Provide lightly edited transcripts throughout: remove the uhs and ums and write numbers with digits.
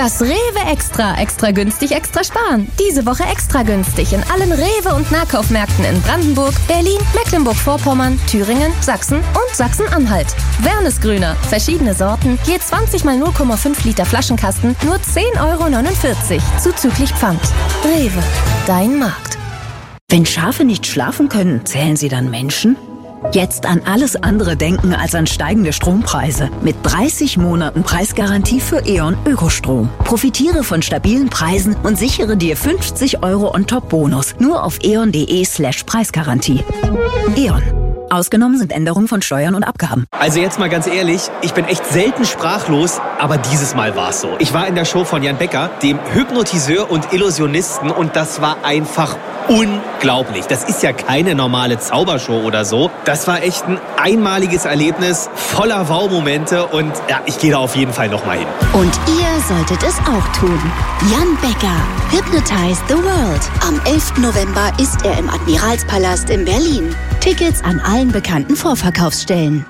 Das Rewe Extra. Extra günstig, extra sparen. Diese Woche extra günstig in allen Rewe- und Nahkaufmärkten in Brandenburg, Berlin, Mecklenburg-Vorpommern, Thüringen, Sachsen und Sachsen-Anhalt. Wernesgrüner. Verschiedene Sorten. Je 20 mal 0,5 Liter Flaschenkasten. Nur 10,49 € zuzüglich Pfand. Rewe. Dein Markt. Wenn Schafe nicht schlafen können, zählen sie dann Menschen? Jetzt an alles andere denken als an steigende Strompreise. Mit 30 Monaten Preisgarantie für E.ON Ökostrom. Profitiere von stabilen Preisen und sichere dir 50 € On-Top-Bonus. Nur auf eon.de/Preisgarantie. E.ON. Ausgenommen sind Änderungen von Steuern und Abgaben. Also jetzt mal ganz ehrlich, ich bin echt selten sprachlos, aber dieses Mal war's so. Ich war in der Show von Jan Becker, dem Hypnotiseur und Illusionisten, und das war einfach unglaublich. Das ist ja keine normale Zaubershow oder so. Das war echt ein einmaliges Erlebnis, voller Wow-Momente, und ja, ich gehe da auf jeden Fall nochmal hin. Und ihr solltet es auch tun. Jan Becker, Hypnotize the World. Am 11. November ist er im Admiralspalast in Berlin. Tickets an allen bekannten Vorverkaufsstellen.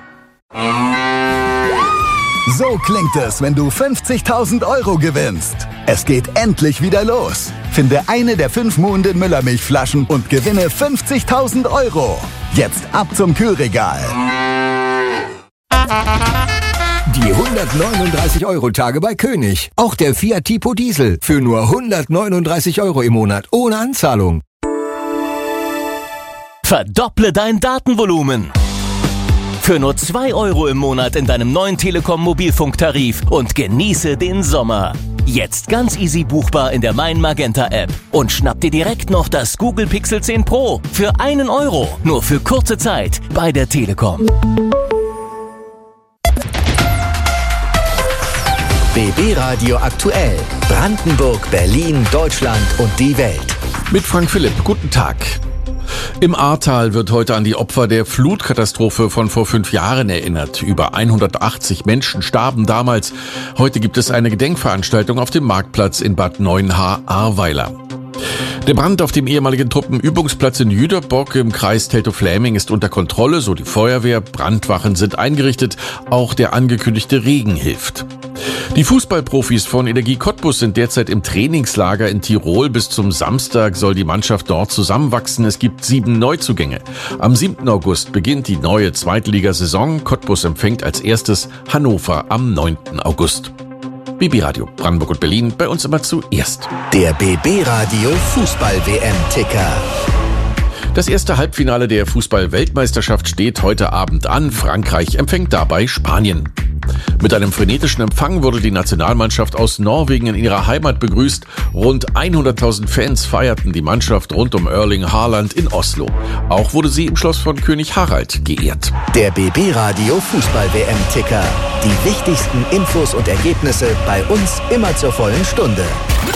So klingt es, wenn du 50.000 € gewinnst. Es geht endlich wieder los. Finde eine der 5 Muhnden Müllermilchflaschen und gewinne 50.000 €. Jetzt ab zum Kühlregal. Die 139-Euro-Tage bei König. Auch der Fiat Tipo Diesel für nur 139 € im Monat ohne Anzahlung. Verdopple dein Datenvolumen. Für nur 2 € im Monat in deinem neuen Telekom-Mobilfunktarif und genieße den Sommer. Jetzt ganz easy buchbar in der Mein Magenta App. Und schnapp dir direkt noch das Google Pixel 10 Pro für 1 €. Nur für kurze Zeit bei der Telekom. BB Radio aktuell. Brandenburg, Berlin, Deutschland und die Welt. Mit Frank Philipp. Guten Tag. Im Ahrtal wird heute an die Opfer der Flutkatastrophe von vor 5 Jahren erinnert. Über 180 Menschen starben damals. Heute gibt es eine Gedenkveranstaltung auf dem Marktplatz in Bad Neuenahr-Ahrweiler. Der Brand auf dem ehemaligen Truppenübungsplatz in Jüterbock im Kreis Teltow-Fläming ist unter Kontrolle, so die Feuerwehr. Brandwachen sind eingerichtet. Auch der angekündigte Regen hilft. Die Fußballprofis von Energie Cottbus sind derzeit im Trainingslager in Tirol. Bis zum Samstag soll die Mannschaft dort zusammenwachsen. Es gibt 7 Neuzugänge. Am 7. August beginnt die neue Zweitligasaison. Cottbus empfängt als erstes Hannover am 9. August. BB Radio Brandenburg und Berlin, bei uns immer zuerst. Der BB Radio Fußball-WM-Ticker. Das erste Halbfinale der Fußball-Weltmeisterschaft steht heute Abend an. Frankreich empfängt dabei Spanien. Mit einem frenetischen Empfang wurde die Nationalmannschaft aus Norwegen in ihrer Heimat begrüßt. Rund 100.000 Fans feierten die Mannschaft rund um Erling Haaland in Oslo. Auch wurde sie im Schloss von König Harald geehrt. Der BB Radio Fußball-WM-Ticker. Die wichtigsten Infos und Ergebnisse bei uns immer zur vollen Stunde.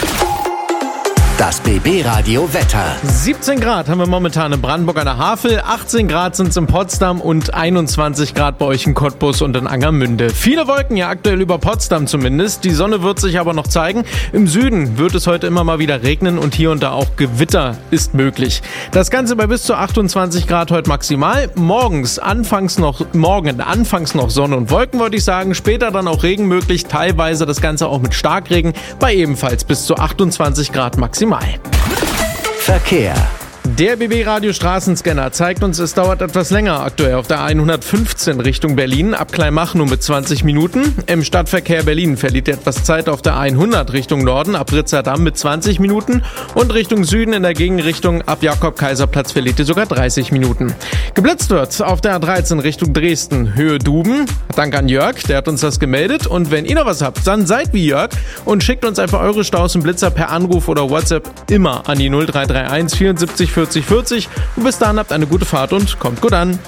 Das BB Radio Wetter. 17 Grad haben wir momentan in Brandenburg an der Havel, 18 Grad sind es in Potsdam und 21 Grad bei euch in Cottbus und in Angermünde. Viele Wolken ja aktuell über Potsdam zumindest, die Sonne wird sich aber noch zeigen. Im Süden wird es heute immer mal wieder regnen und hier und da auch Gewitter ist möglich. Das Ganze bei bis zu 28 Grad heute maximal. Morgen anfangs noch Sonne und Wolken, wollte ich sagen, später dann auch Regen möglich, teilweise das Ganze auch mit Starkregen, bei ebenfalls bis zu 28 Grad maximal. Verkehr. Der BB-Radio Straßenscanner zeigt uns, es dauert etwas länger aktuell auf der 115 Richtung Berlin, ab Kleinmach nur mit 20 Minuten. Im Stadtverkehr Berlin verliert ihr etwas Zeit auf der 100 Richtung Norden, ab Ritzerdamm mit 20 Minuten. Und Richtung Süden in der Gegenrichtung ab Jakob-Kaiser-Platz verliert ihr sogar 30 Minuten. Geblitzt wird auf der A13 Richtung Dresden, Höhe Duben. Dank an Jörg, der hat uns das gemeldet. Und wenn ihr noch was habt, dann seid wie Jörg und schickt uns einfach eure Staus und Blitzer per Anruf oder WhatsApp immer an die 0331 74 40 40. Und bis dahin habt eine gute Fahrt und kommt gut an.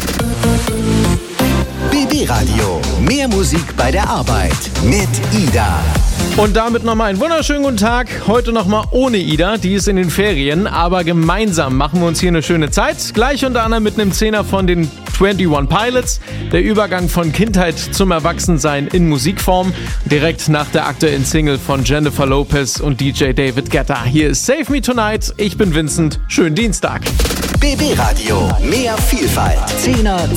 BB Radio. Mehr Musik bei der Arbeit mit Ida. Und damit nochmal einen wunderschönen guten Tag. Heute nochmal ohne Ida, die ist in den Ferien. Aber gemeinsam machen wir uns hier eine schöne Zeit. Gleich unter anderem mit einem Zehner von den 21 Pilots. Der Übergang von Kindheit zum Erwachsensein in Musikform. Direkt nach der aktuellen Single von Jennifer Lopez und DJ David Guetta. Hier ist Save Me Tonight. Ich bin Vincent. Schönen Dienstag. BB Radio. Mehr Vielfalt. Zehner,